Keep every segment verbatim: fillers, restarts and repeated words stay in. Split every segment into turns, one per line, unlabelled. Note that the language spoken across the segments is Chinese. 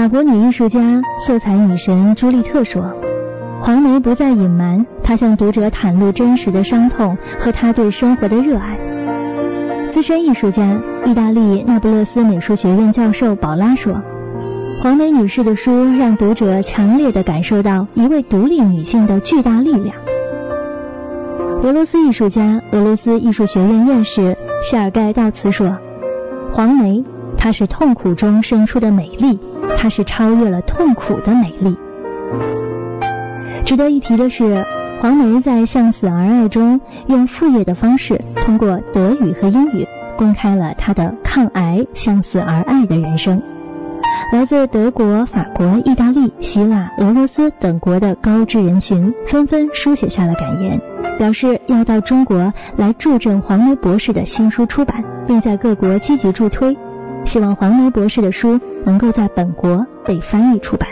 法国女艺术家、色彩女神朱丽特说，黄梅不再隐瞒，她向读者袒露真实的伤痛和她对生活的热爱。资深艺术家、意大利那不勒斯美术学院教授宝拉说，黄梅女士的书让读者强烈地感受到一位独立女性的巨大力量。俄罗斯艺术家、俄罗斯艺术学院院士谢尔盖道茨说，黄梅，她是痛苦中生出的美丽，她是超越了痛苦的美丽。值得一提的是，黄梅在《向死而爱》中用副业的方式，通过德语和英语公开了她的抗癌、向死而爱的人生。来自德国、法国、意大利、希腊、俄罗斯等国的高知人群纷纷书写下了感言，表示要到中国来助阵黄梅博士的新书出版，并在各国积极助推，希望黄梅博士的书能够在本国被翻译出版。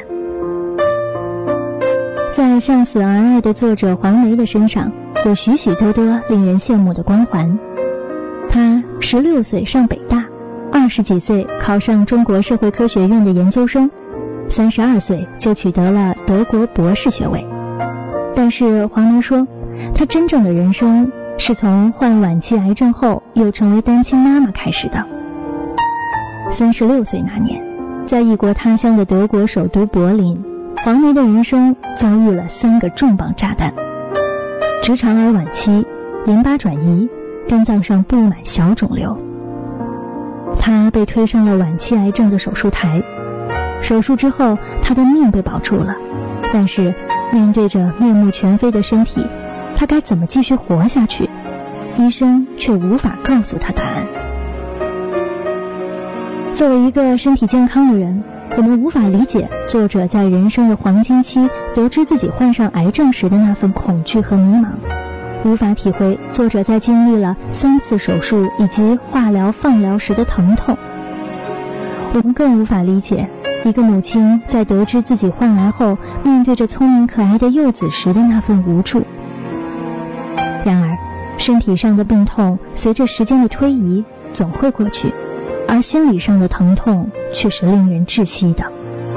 在《向死而爱》的作者黄梅的身上有许许多多令人羡慕的光环。她十六岁上北大，二十几岁考上中国社会科学院的研究生，三十二岁就取得了德国博士学位。但是黄梅说，她真正的人生是从患晚期癌症后又成为单亲妈妈开始的。三十六岁那年，在异国他乡的德国首都柏林，黄梅的人生遭遇了三个重磅炸弹：直肠癌晚期、淋巴转移、肝脏上布满小肿瘤。她被推上了晚期癌症的手术台，手术之后她的命被保住了，但是面对着面目全非的身体，她该怎么继续活下去？医生却无法告诉她答案。作为一个身体健康的人，我们无法理解作者在人生的黄金期得知自己患上癌症时的那份恐惧和迷茫，无法体会作者在经历了三次手术以及化疗、放疗时的疼痛。我们更无法理解一个母亲在得知自己患癌后，面对着聪明可爱的幼子时的那份无助。然而，身体上的病痛随着时间的推移总会过去，而心理上的疼痛却是令人窒息的。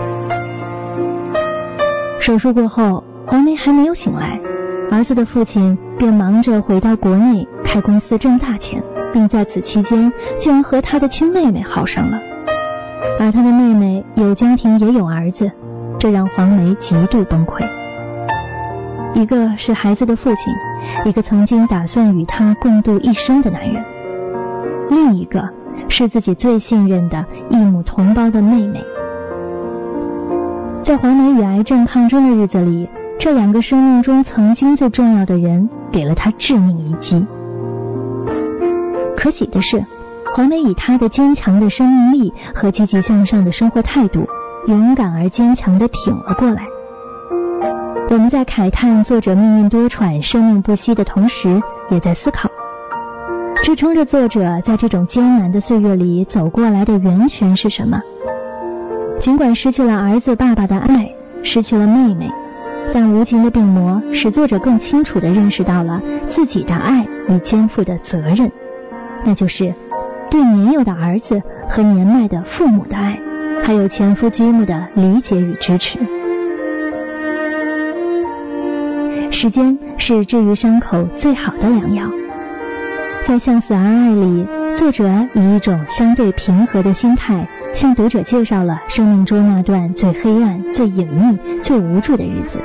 手术过后，黄梅还没有醒来，儿子的父亲便忙着回到国内开公司挣大钱，并在此期间竟然和他的亲妹妹好上了。而他的妹妹有家庭也有儿子，这让黄梅极度崩溃。一个是孩子的父亲，一个曾经打算与他共度一生的男人，另一个是自己最信任的异母同胞的妹妹。在黄梅与癌症抗争的日子里，这两个生命中曾经最重要的人给了她致命一击。可喜的是，黄梅以她的坚强的生命力和积极向上的生活态度，勇敢而坚强地挺了过来。我们在慨叹作者命运多舛、生命不息的同时，也在思考支撑着作者在这种艰难的岁月里走过来的源泉是什么。尽管失去了儿子爸爸的爱，失去了妹妹，但无情的病魔使作者更清楚地认识到了自己的爱与肩负的责任，那就是对年幼的儿子和年迈的父母的爱，还有前夫居母的理解与支持。时间是治愈伤口最好的良药。在《向死而爱》里，作者以一种相对平和的心态向读者介绍了生命中那段最黑暗、最隐秘、最无助的日子。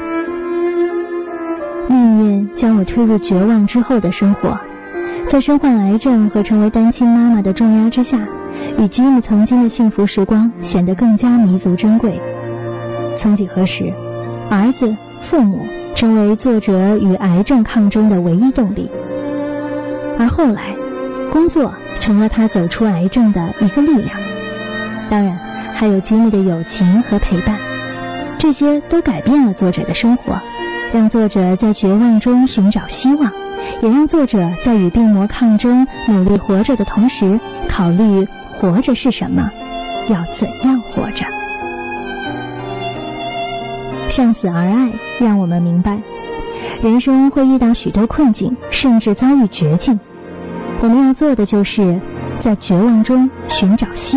命运将我推入绝望之后的生活，在身患癌症和成为单亲妈妈的重压之下，与吉姆曾经的幸福时光显得更加弥足珍贵。曾几何时，儿子、父母成为作者与癌症抗争的唯一动力，而后来工作成了他走出癌症的一个力量。当然还有吉姆的友情和陪伴，这些都改变了作者的生活，让作者在绝望中寻找希望，也让作者在与病魔抗争、努力活着的同时，考虑活着是什么，要怎样活着。向死而爱让我们明白，人生会遇到许多困境，甚至遭遇绝境，我们要做的就是在绝望中寻找希望。